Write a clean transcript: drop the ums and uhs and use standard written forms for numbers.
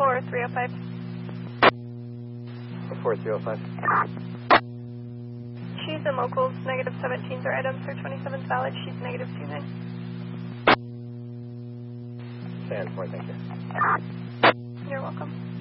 4305. 4305. She's in locals, negative 17. Their items are 27 solid. She's negative 29. Stand for, thank you. You're welcome.